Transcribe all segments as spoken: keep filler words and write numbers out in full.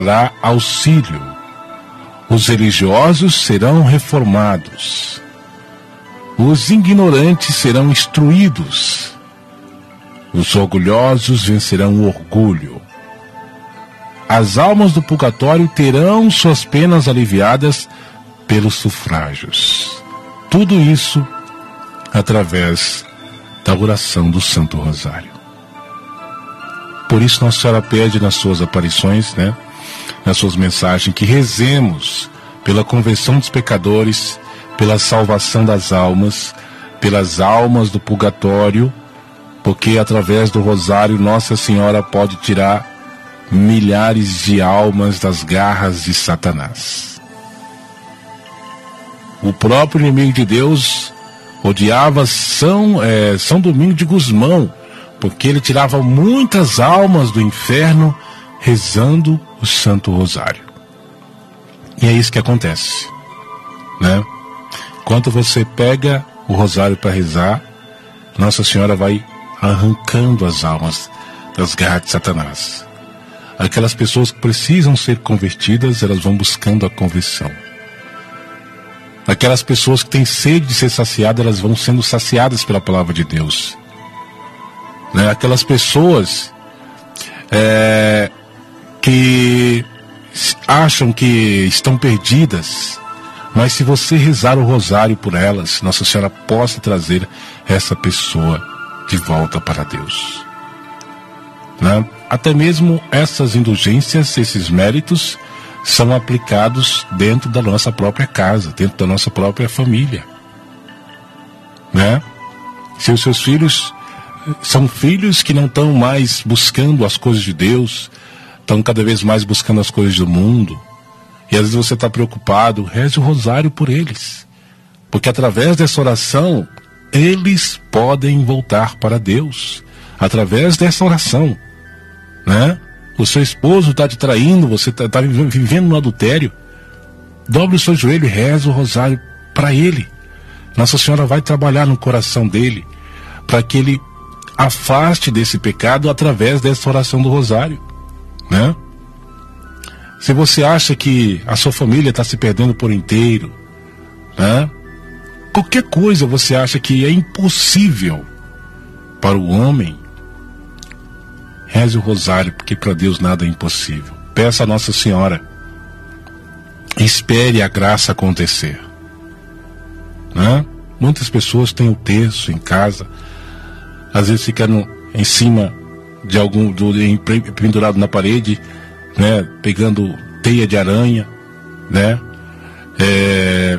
dará auxílio. Os religiosos serão reformados. Os ignorantes serão instruídos. Os orgulhosos vencerão o orgulho. As almas do purgatório terão suas penas aliviadas pelos sufrágios. Tudo isso através da oração do Santo Rosário. Por isso Nossa Senhora pede nas suas aparições, né, nas suas mensagens, que rezemos pela conversão dos pecadores, pela salvação das almas, pelas almas do purgatório, porque através do Rosário Nossa Senhora pode tirar milhares de almas das garras de Satanás. O próprio inimigo de Deus odiava São, é, São Domingos de Gusmão, porque ele tirava muitas almas do inferno rezando o Santo Rosário. E é isso que acontece, né? Quando você pega o Rosário para rezar, Nossa Senhora vai arrancando as almas das garras de Satanás. Aquelas pessoas que precisam ser convertidas, elas vão buscando a conversão. Aquelas pessoas que têm sede de ser saciadas, elas vão sendo saciadas pela palavra de Deus. Né? Aquelas pessoas é, que acham que estão perdidas, mas se você rezar o rosário por elas, Nossa Senhora possa trazer essa pessoa de volta para Deus. Né? Até mesmo essas indulgências, esses méritos, são aplicados dentro da nossa própria casa, dentro da nossa própria família. Né? Se os seus filhos são filhos que não estão mais buscando as coisas de Deus, estão cada vez mais buscando as coisas do mundo, e às vezes você está preocupado, reze o rosário por eles, porque através dessa oração eles podem voltar para Deus, através dessa oração, né? O seu esposo está te traindo, você está tá vivendo no adultério, dobre o seu joelho e reze o rosário para ele. Nossa Senhora vai trabalhar no coração dele, para que ele afaste desse pecado através dessa oração do rosário, né? Se você acha que a sua família está se perdendo por inteiro, né? Qualquer coisa você acha que é impossível para o homem, reze o rosário, porque para Deus nada é impossível. Peça a Nossa Senhora, espere a graça acontecer, né? Muitas pessoas têm o terço em casa, às vezes fica no, em cima de algum, do, pendurado na parede, né, pegando teia de aranha, né, é,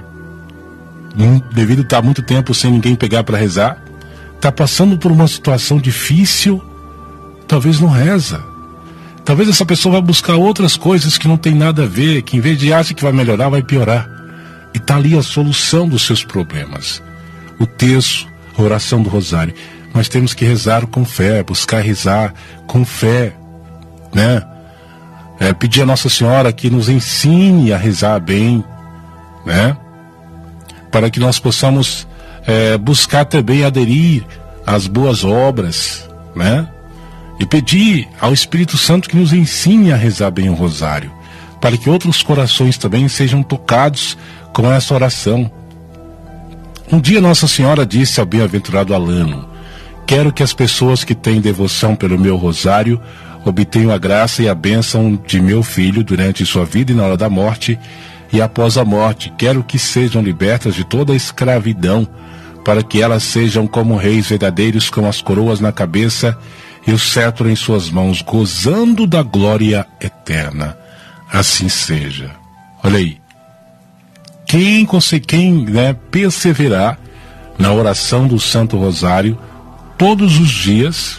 devido a estar muito tempo sem ninguém pegar para rezar, está passando por uma situação difícil, talvez não reza, talvez essa pessoa vai buscar outras coisas que não tem nada a ver, que em vez de achar que vai melhorar, vai piorar, e está ali a solução dos seus problemas, o terço, a oração do rosário. Nós temos que rezar com fé, buscar rezar com fé, né? É, pedir a Nossa Senhora que nos ensine a rezar bem, né? Para que nós possamos é, buscar também aderir às boas obras, né? E pedir ao Espírito Santo que nos ensine a rezar bem o rosário, para que outros corações também sejam tocados com essa oração. Um dia Nossa Senhora disse ao bem-aventurado Alano: quero que as pessoas que têm devoção pelo meu rosário obtenham a graça e a bênção de meu filho durante sua vida e na hora da morte e após a morte. Quero que sejam libertas de toda a escravidão, para que elas sejam como reis verdadeiros, com as coroas na cabeça e o cetro em suas mãos, gozando da glória eterna. Assim seja. Olha aí. Quem, quem né, perseverar na oração do Santo Rosário todos os dias,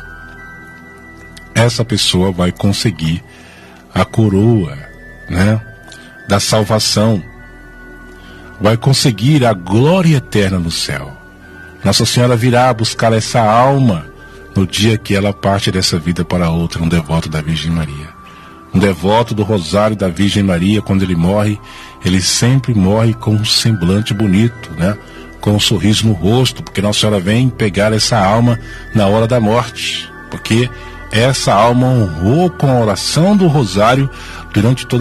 essa pessoa vai conseguir a coroa, né, da salvação, vai conseguir a glória eterna no céu. Nossa Senhora virá buscar essa alma no dia que ela parte dessa vida para outra, um devoto da Virgem Maria. Um devoto do Rosário da Virgem Maria, quando ele morre, ele sempre morre com um semblante bonito, né? Com um sorriso no rosto, porque Nossa Senhora vem pegar essa alma na hora da morte, porque essa alma honrou com a oração do rosário durante toda